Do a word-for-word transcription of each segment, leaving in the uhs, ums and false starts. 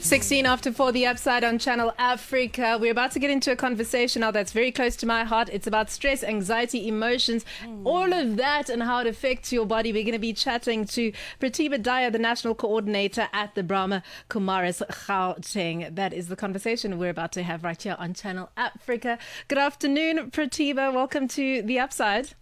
sixteen after four, The Upside on Channel Africa. We're about to get into a conversation now that's very close to my heart. It's about stress, anxiety, emotions, mm. all of that and how it affects your body. We're going to be chatting to Pratibha Daya, the National Coordinator at the Brahma Kumaris Gauteng. That is the conversation we're about to have right here on Channel Africa. Good afternoon, Pratibha. Welcome to The Upside.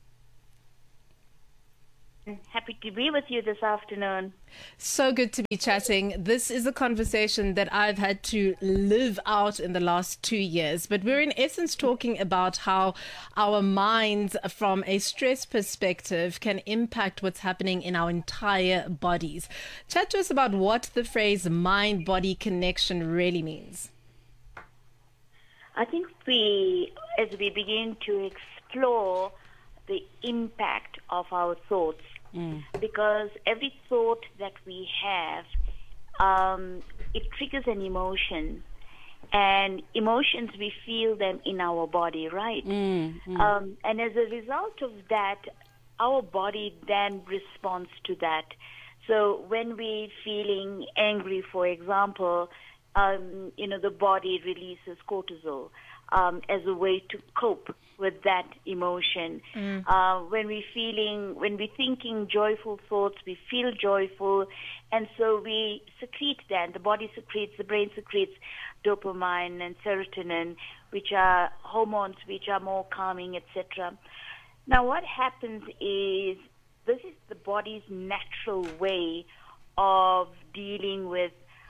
Happy to be with you this afternoon. So good to be chatting. This is a conversation that I've had to live out in the last two years. But we're in essence talking about how our minds from a stress perspective can impact what's happening in our entire bodies. Chat to us about what the phrase mind-body connection really means. I think we, as we begin to explore the impact of our thoughts, mm. because every thought that we have, um, it triggers an emotion, and emotions, we feel them in our body, right? Mm, mm. Um, and as a result of that, our body then responds to that. So when we're feeling angry, for example, um, you know, the body releases cortisol um, as a way to cope with that emotion. Mm. Uh, when we're feeling, when we're thinking joyful thoughts, we feel joyful, and so we secrete then, the body secretes, the brain secretes dopamine and serotonin, which are hormones which are more calming, et cetera. Now what happens is, this is the body's natural way of dealing with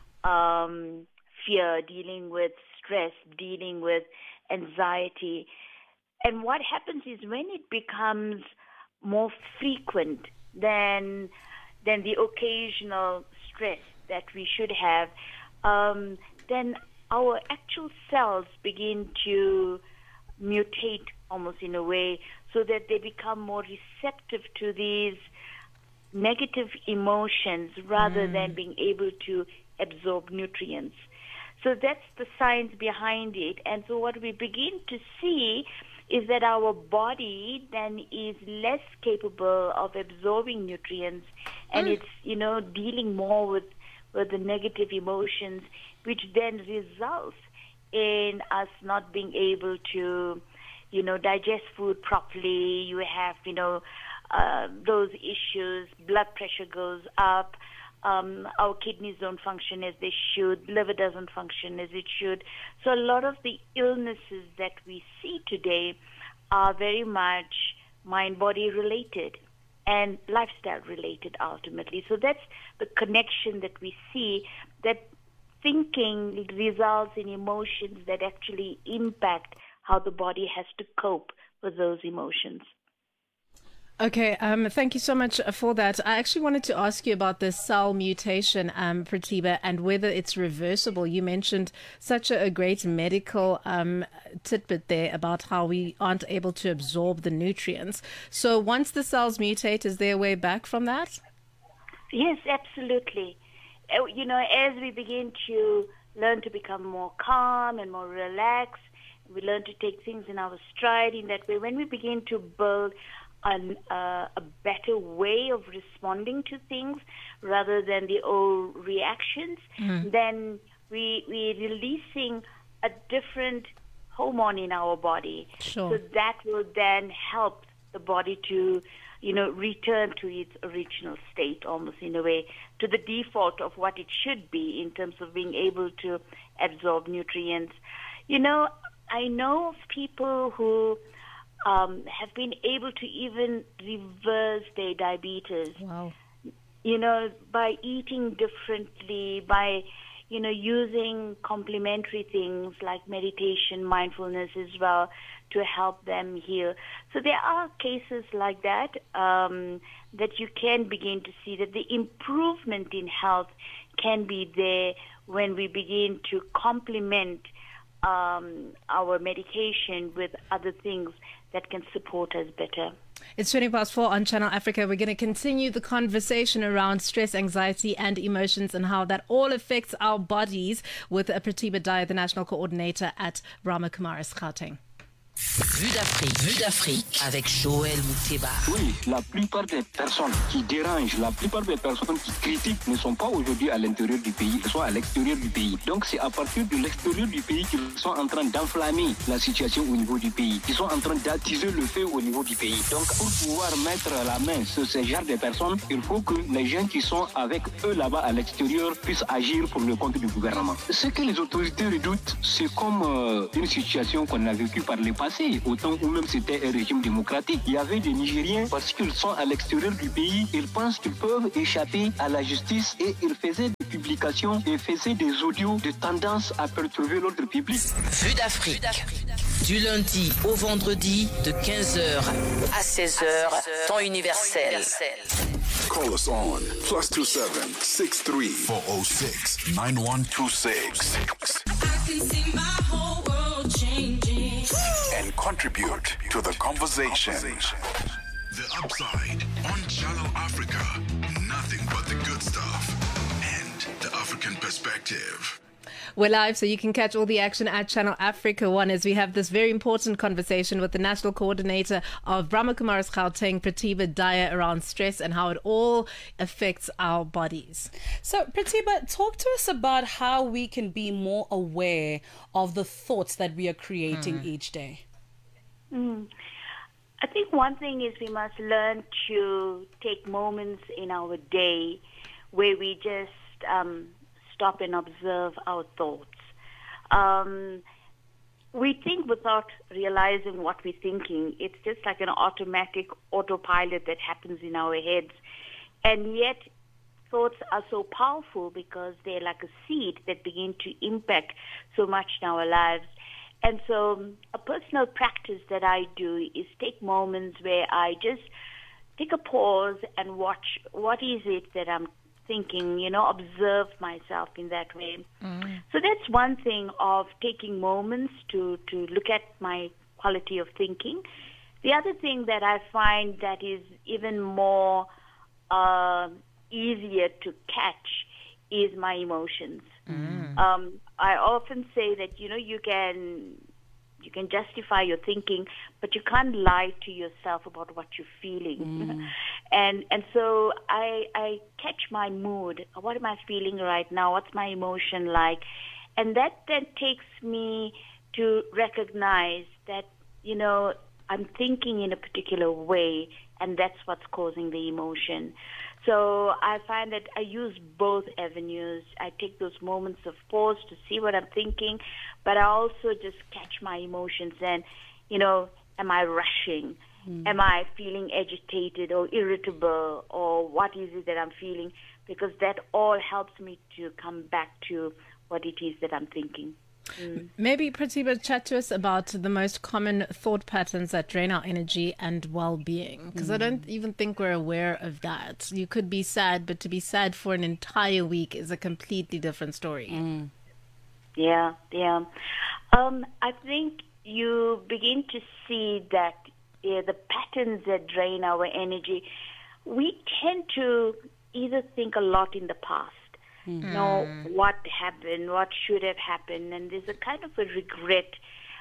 um, fear, dealing with stress, dealing with anxiety. And what happens is, when it becomes more frequent than than the occasional stress that we should have, um, then our actual cells begin to mutate almost in a way, so that they become more receptive to these negative emotions rather mm. than being able to absorb nutrients. So that's the science behind it. And so what we begin to see is that our body then is less capable of absorbing nutrients, and mm. it's, you know, dealing more with, with the negative emotions, which then results in us not being able to, you know, digest food properly. You have, you know, uh, those issues, blood pressure goes up, Um, our kidneys don't function as they should, liver doesn't function as it should. So a lot of the illnesses that we see today are very much mind-body related and lifestyle related ultimately. So that's the connection that we see, that thinking results in emotions that actually impact how the body has to cope with those emotions. Okay, um, thank you so much for that. I actually wanted to ask you about the cell mutation, um, Pratibha, and whether it's reversible. You mentioned such a, a great medical um, tidbit there about how we aren't able to absorb the nutrients. So once the cells mutate, is there a way back from that? Yes, absolutely. Uh, you know, as we begin to learn to become more calm and more relaxed, we learn to take things in our stride in that way. When we begin to build An, uh, a better way of responding to things rather than the old reactions, mm. then we, we're releasing a different hormone in our body. Sure. So that will then help the body to, you know, return to its original state, almost in a way, to the default of what it should be in terms of being able to absorb nutrients. You know, I know of people who Um, have been able to even reverse their diabetes. Wow. You know, by eating differently, by, you know, using complementary things like meditation, mindfulness as well to help them heal. So there are cases like that um, that you can begin to see that the improvement in health can be there when we begin to complement um, our medication with other things that can support us better. It's twenty past four on Channel Africa. We're going to continue the conversation around stress, anxiety and emotions and how that all affects our bodies with Pratibha Daya, the National Coordinator at Brahma Kumaris Gauteng. Vue d'Afrique, Vue d'Afrique avec Joël Mouteba. Oui, la plupart des personnes qui dérangent, la plupart des personnes qui critiquent ne sont pas aujourd'hui à l'intérieur du pays, elles sont à l'extérieur du pays. Donc c'est à partir de l'extérieur du pays qu'ils sont en train d'enflammer la situation au niveau du pays. Ils sont en train d'attiser le feu au niveau du pays. Donc pour pouvoir mettre la main sur ce genre de personnes, il faut que les gens qui sont avec eux là-bas à l'extérieur puissent agir pour le compte du gouvernement. Ce que les autorités redoutent, c'est comme euh, une situation qu'on a vécue par le passé, au temps où même c'était un régime démocratique. Il y avait des Nigériens, parce qu'ils sont à l'extérieur du pays, ils pensent qu'ils peuvent échapper à la justice et ils faisaient des publications et faisaient des audios de tendance à perturber l'ordre public. Vue d'Afrique, du lundi au vendredi de quinze heures à seize heures, temps universel. Call us on plus two seven six three four oh six nine one two six. I can see my whole world changing. And contribute to the conversation. The Upside on Channel Africa. Nothing but the good stuff and the African perspective. We're live, so you can catch all the action at Channel Africa One as we have this very important conversation with the National Coordinator of Brahma Kumaris Gauteng, Pratibha Daya, around stress and how it all affects our bodies. So, Pratibha, talk to us about how we can be more aware of the thoughts that we are creating mm. each day. Mm. I think one thing is we must learn to take moments in our day where we just um, stop and observe our thoughts. Um, we think without realizing what we're thinking. It's just like an automatic autopilot that happens in our heads. And yet, thoughts are so powerful because they're like a seed that begin to impact so much in our lives. And so a personal practice that I do is take moments where I just take a pause and watch what is it that I'm thinking, you know, observe myself in that way. Mm. So that's one thing of taking moments to, to look at my quality of thinking. The other thing that I find that is even more uh, easier to catch is my emotions. Mm. Um, I often say that, you know, you can you can justify your thinking, but you can't lie to yourself about what you're feeling. Mm. and and so I I catch my mood. What am I feeling right now? What's my emotion like? And that then takes me to recognize that, you know, I'm thinking in a particular way, and that's what's causing the emotion. So I find that I use both avenues. I take those moments of pause to see what I'm thinking, but I also just catch my emotions and, you know, am I rushing? Mm. Am I feeling agitated or irritable, or what is it that I'm feeling? Because that all helps me to come back to what it is that I'm thinking. Mm. Maybe, Pratibha, chat to us about the most common thought patterns that drain our energy and well-being, because mm. I don't even think we're aware of that. You could be sad, but to be sad for an entire week is a completely different story. Mm. Yeah, yeah. Um, I think you begin to see that yeah, the patterns that drain our energy, we tend to either think a lot in the past. Mm. You know, what happened, what should have happened, and there's a kind of a regret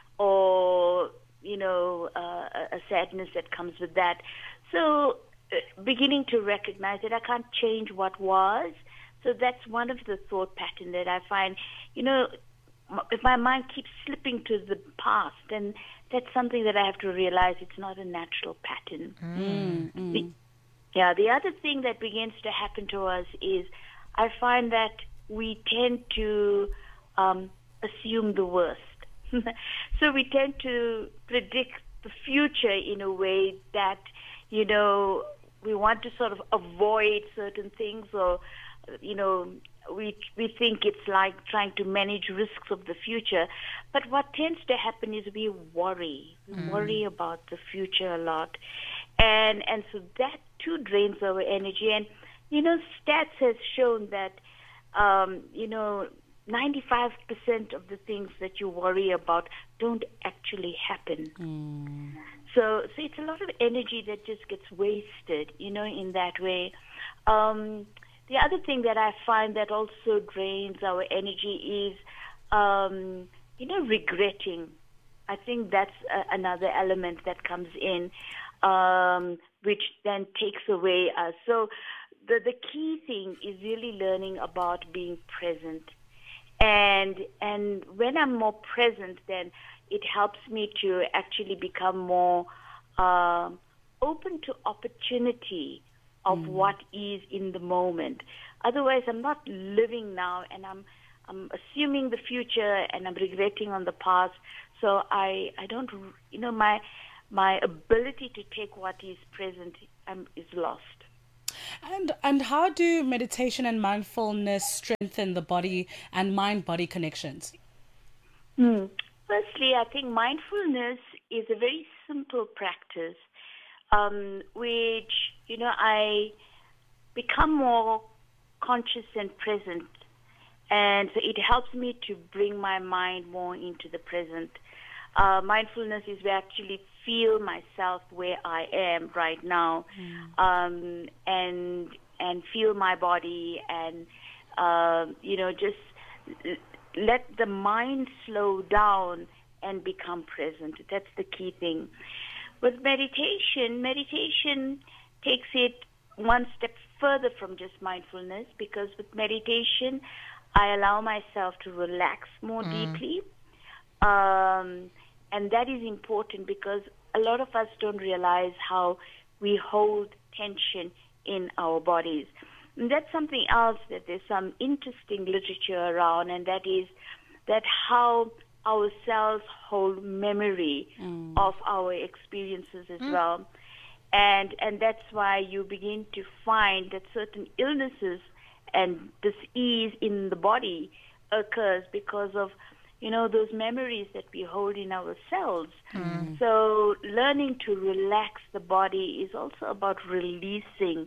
or, you know, uh, a sadness that comes with that. So uh, beginning to recognize that I can't change what was. So that's one of the thought patterns that I find, you know, if my mind keeps slipping to the past, then that's something that I have to realize it's not a natural pattern. Mm. Mm. The, yeah, the other thing that begins to happen to us is I find that we tend to um, assume the worst. So we tend to predict the future in a way that, you know, we want to sort of avoid certain things, or, you know, we we think it's like trying to manage risks of the future. But what tends to happen is we worry. We mm. worry about the future a lot. And and so that too drains our energy. And you know, stats has shown that, um, you know, ninety-five percent of the things that you worry about don't actually happen. Mm. So, so it's a lot of energy that just gets wasted, you know, in that way. Um, the other thing that I find that also drains our energy is, um, you know, regretting. I think that's uh, another element that comes in, um, which then takes away us. So the, the key thing is really learning about being present. And and when I'm more present, then it helps me to actually become more uh, open to opportunity of mm. what is in the moment. Otherwise, I'm not living now, and I'm I'm assuming the future, and I'm regretting on the past. So I I don't, you know, my my ability to take what is present um, is lost. And and how do meditation and mindfulness strengthen the body and mind-body connections? Hmm. Firstly, I think mindfulness is a very simple practice, um, which, you know, I become more conscious and present. And so it helps me to bring my mind more into the present. Uh, mindfulness is where I actually feel myself where I am right now, mm. um, and and feel my body, and uh, you know, just let the mind slow down and become present. That's the key thing. With meditation, meditation takes it one step further from just mindfulness, because with meditation, I allow myself to relax more mm. deeply. Um, and that is important, because a lot of us don't realize how we hold tension in our bodies. And that's something else that there's some interesting literature around, and that is that how our cells hold memory mm. of our experiences as mm. well. And and that's why you begin to find that certain illnesses and dis-ease in the body occurs because of, you know, those memories that we hold in our cells. Mm. So learning to relax the body is also about releasing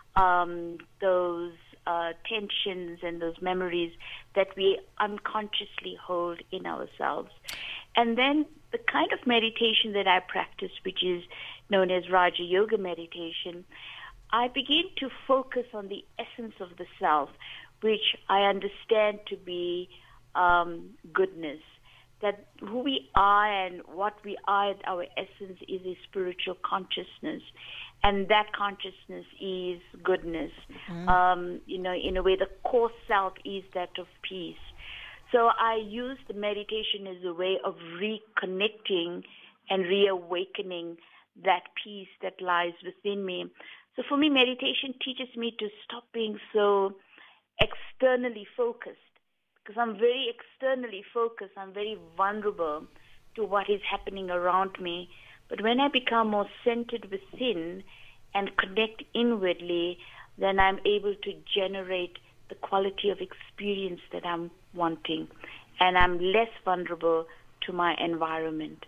um, those uh, tensions and those memories that we unconsciously hold in ourselves. And then the kind of meditation that I practice, which is known as Raja Yoga meditation, I begin to focus on the essence of the self, which I understand to be um, goodness. That who we are and what we are, our essence is a spiritual consciousness. And that consciousness is goodness. Mm. Um, you know, in a way, the core self is that of peace. So I use the meditation as a way of reconnecting and reawakening that peace that lies within me. So for me, meditation teaches me to stop being so externally focused, because I'm very externally focused. I'm very vulnerable to what is happening around me. But when I become more centered within and connect inwardly, then I'm able to generate the quality of experience that I'm wanting, and I'm less vulnerable to my environment.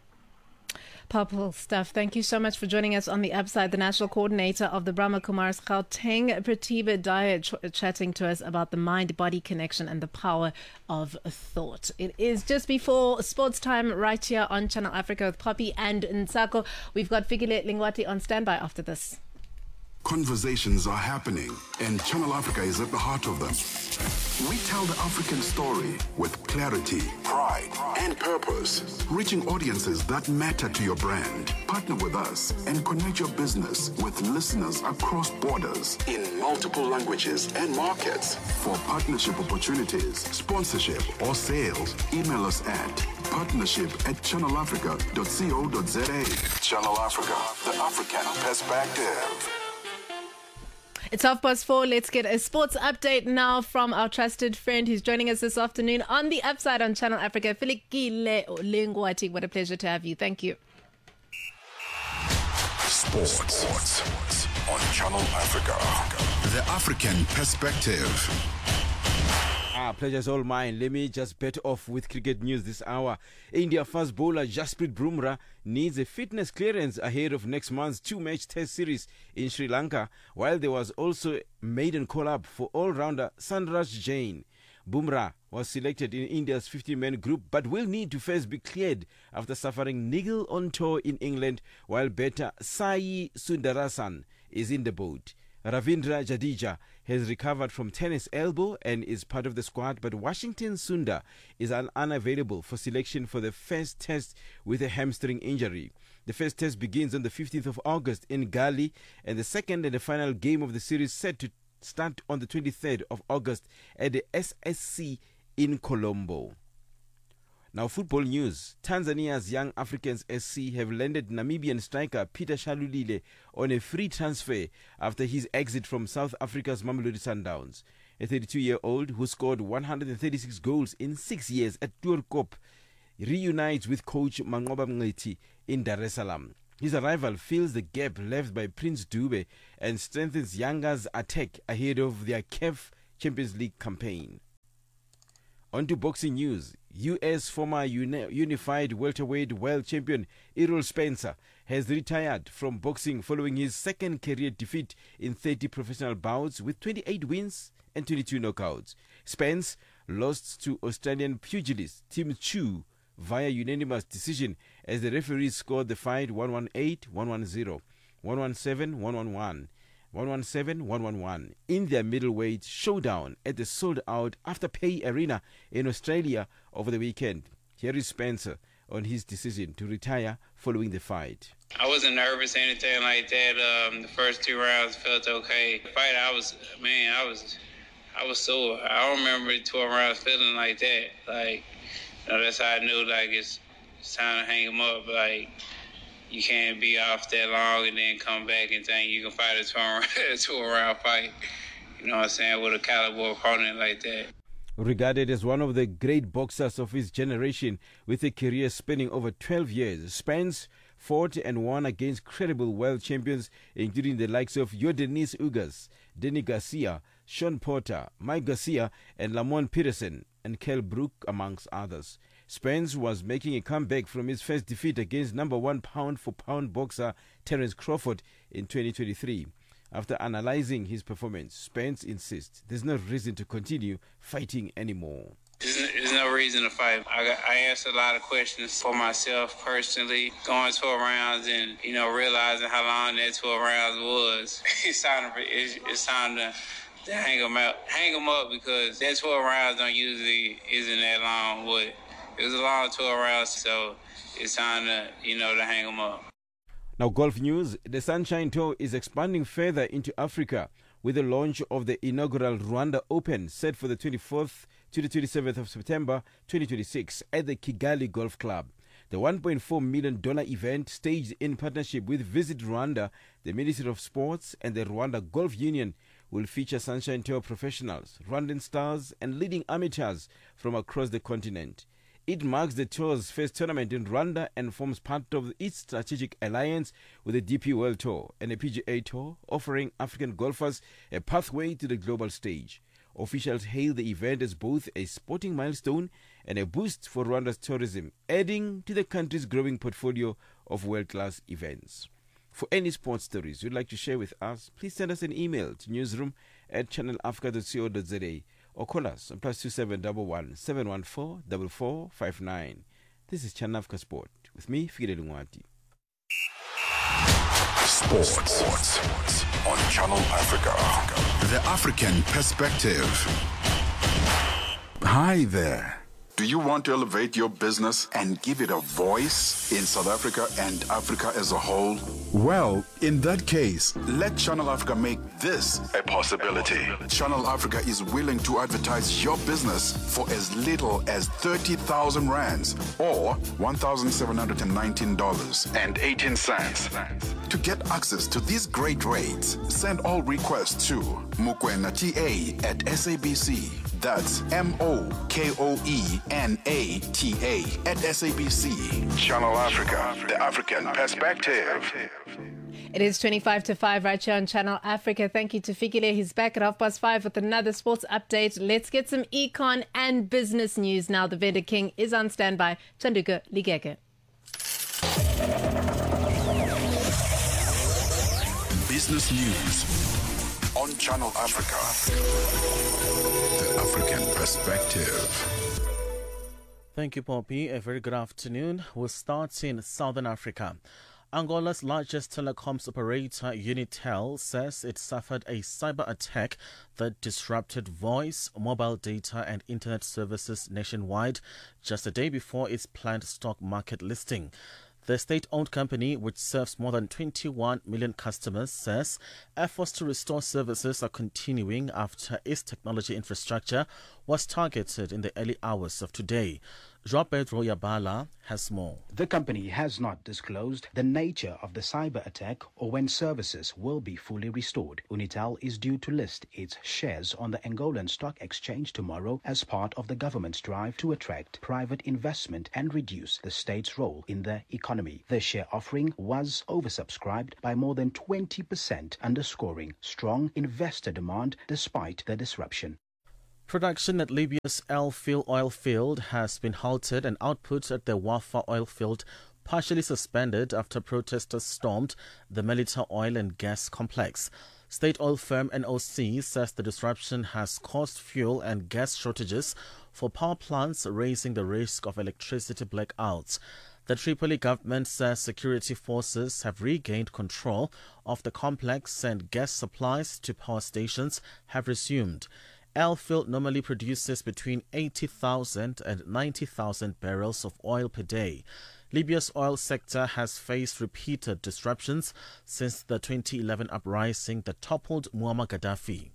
Powerful stuff. Thank you so much for joining us on The Upside, the National Coordinator of the Brahma Kumaris Gauteng, Pratibha Daya, ch- chatting to us about the mind-body connection and the power of thought. It is just before sports time right here on Channel Africa with Poppy and Nsako. We've got Fikile Lingwati on standby after this. Conversations are happening, and Channel Africa is at the heart of them. We tell the African story with clarity, pride, and purpose, reaching audiences that matter to your brand. Partner with us and connect your business with listeners across borders in multiple languages and markets. For partnership opportunities, sponsorship, or sales, email us at partnership at channel africa dot co dot za. Channel Africa, the African perspective. It's half past four. Let's get a sports update now from our trusted friend who's joining us this afternoon on The Upside on Channel Africa. Fikile Lingwati, what a pleasure to have you. Thank you. Sports, Sports on Channel Africa. The African perspective. Ah, pleasure's all mine. Let me just bet off with cricket news this hour. India fast bowler Jasprit Bumrah needs a fitness clearance ahead of next month's two-match test series in Sri Lanka, while there was also maiden call-up for all-rounder Sandraj Jain. Bumrah was selected in India's fifty-man group, but will need to first be cleared after suffering niggle on tour in England, while batter Sai Sundarasan is in the boat. Ravindra Jadeja has recovered from tennis elbow and is part of the squad, but Washington Sundar is un- unavailable for selection for the first test with a hamstring injury. The first test begins on the fifteenth of August in Gali, and the second and the final game of the series set to start on the twenty-third of August at the S S C in Colombo. Now, football news. Tanzania's Young Africans S C have landed Namibian striker Peter Shalulile on a free transfer after his exit from South Africa's Mamelodi Sundowns. A thirty-two-year-old who scored one hundred thirty-six goals in six years at Tourcope reunites with coach Mangoba Mngeti in Dar es Salaam. His arrival fills the gap left by Prince Dube and strengthens Yanga's attack ahead of their C A F Champions League campaign. On to boxing news. U S former uni- unified welterweight world champion Errol Spencer has retired from boxing following his second career defeat in thirty professional bouts with twenty-eight wins and twenty-two knockouts. Spence lost to Australian pugilist Tim Chu via unanimous decision as the referees scored the fight one eighteen, one ten, one seventeen, one eleven, one seventeen, one eleven in their middleweight showdown at the sold-out Afterpay Arena in Australia over the weekend. Here is Spencer on his decision to retire following the fight. I wasn't nervous or anything like that. Um, the first two rounds felt okay. The fight, I was, man, I was, I was sore. I don't remember twelve rounds feeling like that. Like, you know, that's how I knew, like, it's, it's time to hang him up. Like, you can't be off that long and then come back and think you can fight a two-round fight. You know what I'm saying? With a caliber opponent like that. Regarded as one of the great boxers of his generation with a career spanning over twelve years, Spence fought and won against credible world champions including the likes of Yordenis Ugas, Danny Garcia, Sean Porter, Mike Garcia and Lamont Peterson and Kell Brook amongst others. Spence was making a comeback from his first defeat against number one pound-for-pound boxer Terence Crawford in twenty twenty-three. After analyzing his performance, Spence insists there's no reason to continue fighting anymore. There's, there's no reason to fight. I, got, I asked a lot of questions for myself personally, going twelve rounds and, you know, realizing how long that twelve rounds was. It's time to, it's, it's time to, to hang them out, hang them up because that twelve rounds don't usually isn't that long. But it was a long twelve rounds, so it's time to, you know, to hang them up. Now, golf news. The Sunshine Tour is expanding further into Africa with the launch of the inaugural Rwanda Open set for the twenty-fourth to the twenty-seventh of September twenty twenty-six at the Kigali Golf Club. The one point four million dollars event, staged in partnership with Visit Rwanda, the Ministry of Sports and the Rwanda Golf Union, will feature Sunshine Tour professionals, Rwandan stars and leading amateurs from across the continent. It marks the tour's first tournament in Rwanda and forms part of its strategic alliance with the D P World Tour and a P G A Tour, offering African golfers a pathway to the global stage. Officials hail the event as both a sporting milestone and a boost for Rwanda's tourism, adding to the country's growing portfolio of world-class events. For any sports stories you'd like to share with us, please send us an email to newsroom at channel africa dot co dot za or call us on plus two seven one one seven one four four four five nine. This is Channel Africa Sport with me, Fidel Ngwati. Sports. Sports on Channel Africa. The African perspective. Hi there. Do you want to elevate your business and give it a voice in South Africa and Africa as a whole? Well, in that case, let Channel Africa make this a possibility. Channel Africa is willing to advertise your business for as little as thirty thousand rands or one thousand seven hundred nineteen dollars and eighteen cents. To get access to these great rates, send all requests to Mokoena T A at S A B C. That's M O K O E N A T A at S A B C. Channel Africa, the African perspective. It is twenty-five to five right here on Channel Africa. Thank you to Fikile. He's back at half past five with another sports update. Let's get some econ and business news now. The Vendor King is on standby. Chanduka Ligeke. Business news on Channel Africa. The African perspective. Thank you, Poppy. A very good afternoon. We'll start in Southern Africa. Angola's largest telecoms operator, Unitel, says it suffered a cyber attack that disrupted voice, mobile data and internet services nationwide just a day before its planned stock market listing. The state-owned company, which serves more than twenty-one million customers, says efforts to restore services are continuing after its technology infrastructure was targeted in the early hours of today. João Pedro Yabala has more. The company has not disclosed the nature of the cyber attack or when services will be fully restored. Unitel is due to list its shares on the Angolan Stock Exchange tomorrow as part of the government's drive to attract private investment and reduce the state's role in the economy. The share offering was oversubscribed by more than twenty percent, underscoring strong investor demand despite the disruption. Production at Libya's El Feel oil field has been halted and output at the Wafa oil field partially suspended after protesters stormed the Melita oil and gas complex. State oil firm N O C says the disruption has caused fuel and gas shortages for power plants, raising the risk of electricity blackouts. The Tripoli government says security forces have regained control of the complex and gas supplies to power stations have resumed. El Feel normally produces between eighty thousand and ninety thousand barrels of oil per day. Libya's oil sector has faced repeated disruptions since the twenty eleven uprising that toppled Muammar Gaddafi.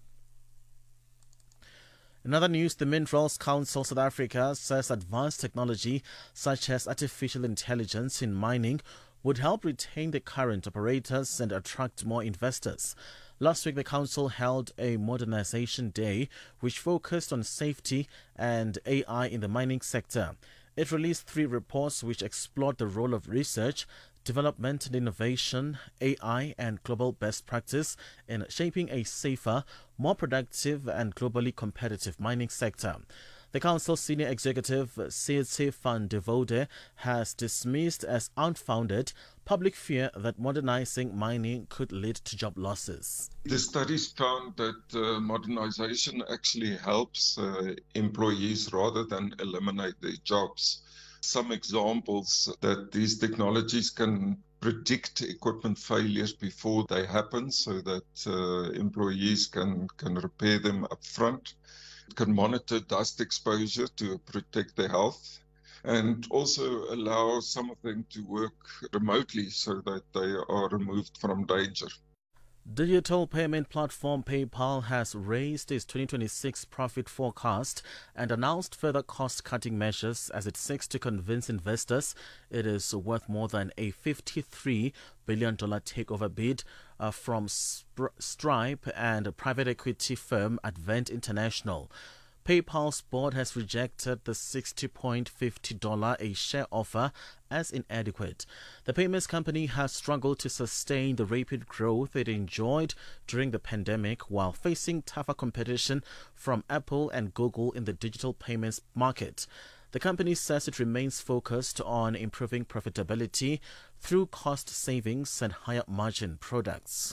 In other news, the Minerals Council South Africa says advanced technology such as artificial intelligence in mining would help retain the current operators and attract more investors. Last week, the council held a modernization day which focused on safety and A I in the mining sector. It released three reports which explored the role of research, development and innovation, A I and global best practice in shaping a safer, more productive and globally competitive mining sector. The council's senior executive, Sietsi van de Vode, has dismissed as unfounded public fear that modernizing mining could lead to job losses. The studies found that uh, modernization actually helps uh, employees rather than eliminate their jobs. Some examples that these technologies can predict equipment failures before they happen so that uh, employees can, can repair them up front. It can monitor dust exposure to protect their health and also allow some of them to work remotely so that they are removed from danger. Digital payment platform PayPal has raised its twenty twenty-six profit forecast and announced further cost-cutting measures as it seeks to convince investors it is worth more than a fifty-three billion dollars takeover bid uh, from Sp- Stripe and private equity firm Advent International. PayPal's board has rejected the sixty point five zero dollars a share offer as inadequate. The payments company has struggled to sustain the rapid growth it enjoyed during the pandemic while facing tougher competition from Apple and Google in the digital payments market. The company says it remains focused on improving profitability through cost savings and higher margin products.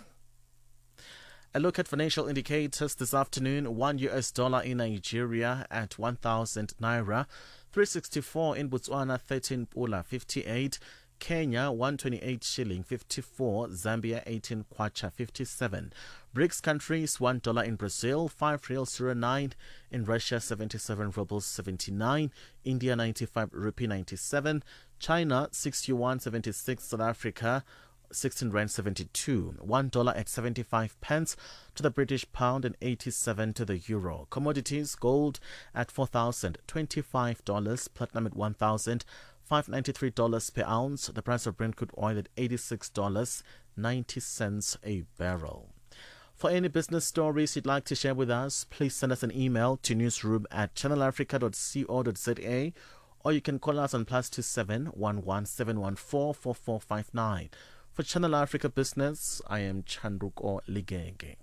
A look at financial indicators this afternoon. One U S dollar in Nigeria at one thousand naira, three sixty-four in Botswana, thirteen pula fifty-eight, Kenya one twenty-eight shilling fifty-four, Zambia eighteen kwacha fifty-seven. BRICS countries, one dollar in Brazil, five real zero nine, in Russia seventy-seven rubles seventy-nine, India ninety-five rupee ninety-seven, China six yuan seventy-six, South Africa sixteen rand seventy-two, one dollar at seventy-five pence to the British pound and eighty-seven to the euro. Commodities, gold at four thousand twenty-five dollars, platinum at one thousand five hundred ninety-three dollars per ounce, the price of Brent crude oil at eighty-six dollars and ninety cents a barrel. For any business stories you'd like to share with us, please send us an email to newsroom at channel africa dot co dot za, or you can call us on plus two seven one one seven one four four four five nine. For Channel Africa Business, I am Chandruko Ligenge.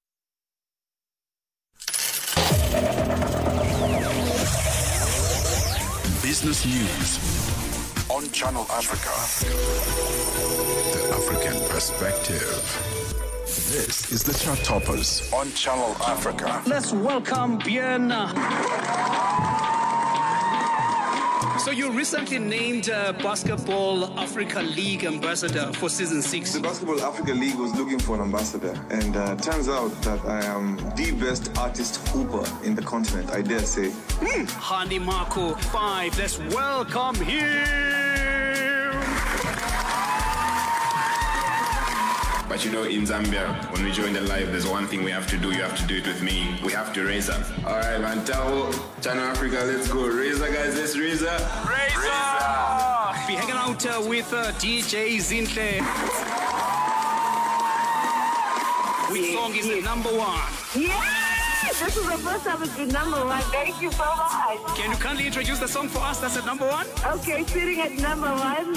Business News on Channel Africa. The African Perspective. This is the Chart Toppers on Channel Africa. Let's welcome Bien. So you recently named uh, Basketball Africa League ambassador for season six. The Basketball Africa League was looking for an ambassador, and uh, turns out that I am the best artist hooper in the continent, I dare say. Mm. Hani Marco five, let's welcome him. But you know, in Zambia, when we join the live, there's one thing we have to do. You have to do it with me. We have to raise up. All right, man. Tao, Channel Africa, let's go. Raise up, guys. Let's raise up. Raise up. Be hanging out uh, with uh, D J Zinhle. Which song is the number one? Yes! This is the first time it's been number one. Thank you so much. Can you kindly introduce the song for us that's at number one? Okay, sitting at number one.